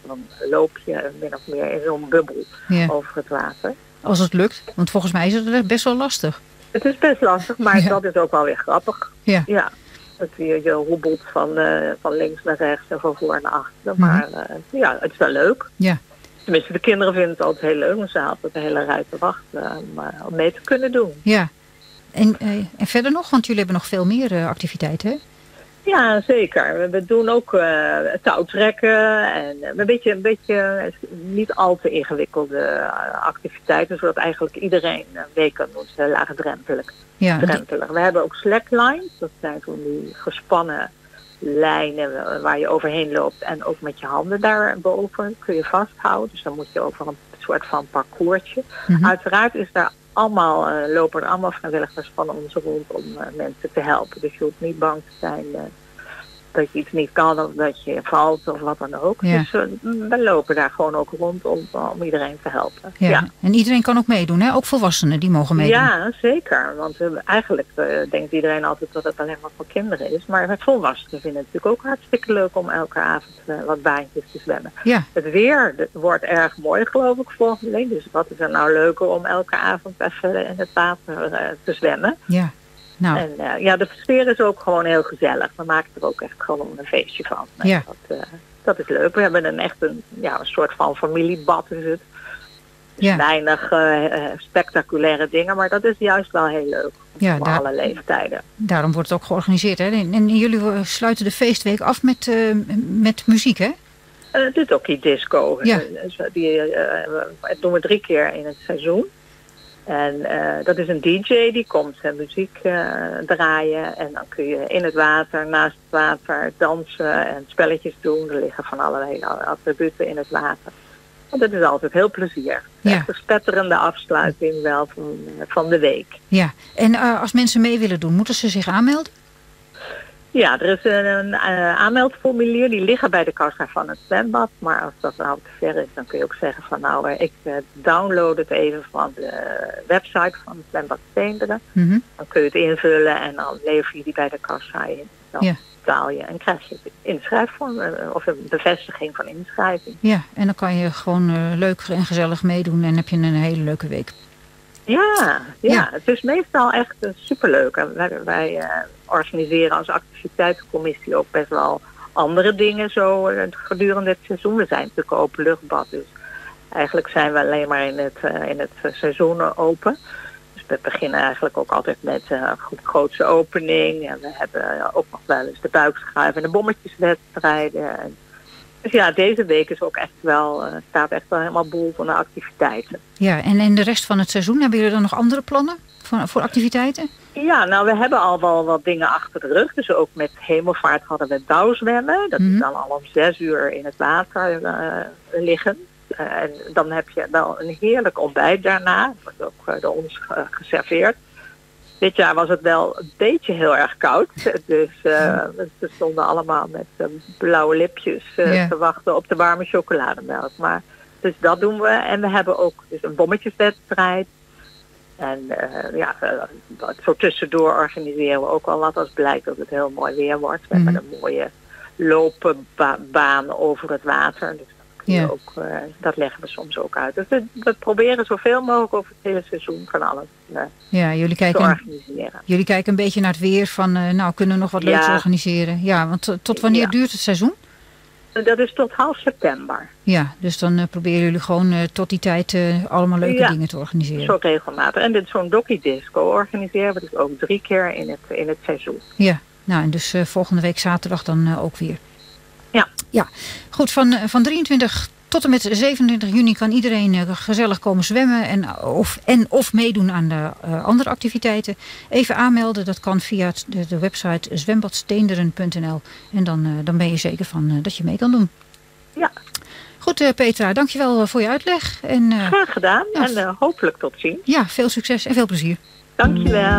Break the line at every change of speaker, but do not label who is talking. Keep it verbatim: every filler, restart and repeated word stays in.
dan loop je min of meer in zo'n bubbel ja. over het water.
Als het lukt, want volgens mij is het best wel lastig.
Het is best lastig, maar ja. dat is ook wel weer grappig.
Ja.
ja. Dat je, je hobbelt van, uh, van links naar rechts en van voor naar achter. Maar uh, ja, het is wel leuk.
Ja.
Tenminste, de kinderen vinden het altijd heel leuk. Maar ze hadden de hele rij te wachten om, uh, om mee te kunnen doen.
Ja. En, uh, en verder nog? Want jullie hebben nog veel meer uh, activiteiten, hè?
Ja, zeker. We doen ook uh, touwtrekken en een beetje, een beetje niet al te ingewikkelde activiteiten, zodat eigenlijk iedereen mee kan doen. Het is laagdrempelig.
Ja,
drempelig. We hebben ook slacklines, dat zijn toen die gespannen lijnen waar je overheen loopt en ook met je handen daarboven kun je vasthouden. Dus dan moet je over een soort van parcoursje. Mm-hmm. Uiteraard is daar allemaal, uh, lopen er allemaal vrijwilligers van ons rond om uh, mensen te helpen. Dus je hoeft niet bang te zijn uh, dat je iets niet kan of dat je valt of wat dan ook.
Ja.
Dus uh, we lopen daar gewoon ook rond om, om iedereen te helpen.
Ja.
Ja.
En iedereen kan ook meedoen, hè? Ook volwassenen die mogen meedoen.
Ja, zeker. Want uh, eigenlijk uh, denkt iedereen altijd dat het alleen maar voor kinderen is. Maar met volwassenen vinden het natuurlijk ook hartstikke leuk om elke avond uh, wat baantjes te zwemmen.
Ja.
Het weer het wordt erg mooi, geloof ik, volgende week. Dus wat is er nou leuker om elke avond even in het water uh, te zwemmen.
Ja. Nou.
En uh, ja, de sfeer is ook gewoon heel gezellig. We maken er ook echt gewoon een feestje van.
Ja.
Dat, uh, dat is leuk. We hebben een echt een, ja, een soort van familiebad is het. Dus
ja.
weinig uh, spectaculaire dingen, maar dat is juist wel heel leuk.
Ja,
voor
daar,
alle leeftijden.
Daarom wordt het ook georganiseerd, hè? En, en jullie sluiten de feestweek af met, uh, met muziek, hè?
Uh, de Doki Disco.
Ja.
Uh, die uh, dat doen we drie keer in het seizoen. En uh, dat is een D J die komt uh, muziek uh, draaien. En dan kun je in het water, naast het water dansen en spelletjes doen. Er liggen van allerlei attributen in het water. En dat is altijd heel plezierig.
Ja.
Echt een spetterende afsluiting wel van, van de week.
Ja, en uh, als mensen mee willen doen, moeten ze zich aanmelden?
Ja, er is een, een uh, aanmeldformulier. Die liggen bij de kassa van het zwembad. Maar als dat nou te ver is, dan kun je ook zeggen van nou, uh, ik uh, download het even van de website van het zwembad Steenderen.
Mm-hmm.
Dan kun je het invullen en dan lever je die bij de kassa in. Dan
ja.
betaal je en krijg je inschrijfvorm uh, of een bevestiging van inschrijving.
Ja, en dan kan je gewoon uh, leuk en gezellig meedoen en heb je een hele leuke week.
Ja, ja,
ja.
Het is meestal echt uh, superleuk. En wij wij uh, organiseren als activiteitencommissie ook best wel andere dingen zo uh, gedurende het seizoen. We zijn natuurlijk een openluchtbad, dus eigenlijk zijn we alleen maar in het, uh, in het uh, seizoen open. Dus we beginnen eigenlijk ook altijd met uh, een grootste opening. En we hebben uh, ook nog wel eens de buikschuif en de bommetjeswedstrijden. En dus ja, deze week is ook echt wel, uh, staat echt wel helemaal bol van de activiteiten.
Ja, en in de rest van het seizoen, hebben jullie dan nog andere plannen voor, voor activiteiten?
Ja, nou we hebben al wel wat dingen achter de rug. Dus ook met hemelvaart hadden we dauwzwemmen. Dat mm-hmm. is dan al om zes uur in het water uh, liggen. Uh, en dan heb je wel een heerlijk ontbijt daarna. Dat wordt ook uh, door ons uh, geserveerd. Dit jaar was het wel een beetje heel erg koud. Dus uh, we stonden allemaal met uh, blauwe lipjes uh, yeah. te wachten op de warme chocolademelk. Maar, dus dat doen we. En we hebben ook dus een bommetjeswedstrijd. En uh, ja, uh, zo tussendoor organiseren we ook wel wat als blijkt dat het heel mooi weer wordt. We mm-hmm. hebben een mooie loopbaan over het water. Dus
Ja.
Ook, uh, dat leggen we soms ook uit. Dus we, we proberen zoveel mogelijk over het hele seizoen van alles uh,
ja, jullie kijken,
te organiseren.
Jullie kijken een beetje naar het weer van, uh, nou kunnen we nog wat leuks
ja. organiseren.
Ja, want t- tot wanneer ja. duurt het seizoen?
Dat is tot half september.
Ja, dus dan uh, proberen jullie gewoon uh, tot die tijd uh, allemaal leuke
ja,
dingen te organiseren.
Zo regelmatig. En dit zo'n Doki Disco organiseren we dus ook drie keer in het, in het seizoen.
Ja, nou en dus uh, volgende week zaterdag dan uh, ook weer.
Ja.
Ja, goed, van, van drieëntwintig tot en met zevenentwintig juni kan iedereen uh, gezellig komen zwemmen en of, en of meedoen aan de uh, andere activiteiten. Even aanmelden, dat kan via de, de website zwembadsteenderen punt n l en dan, uh, dan ben je zeker van uh, dat je mee kan doen.
Ja.
Goed uh, Petra, dankjewel voor je uitleg. En, uh,
Graag gedaan
ja,
en uh, hopelijk tot ziens.
Ja, veel succes en veel plezier.
Dankjewel.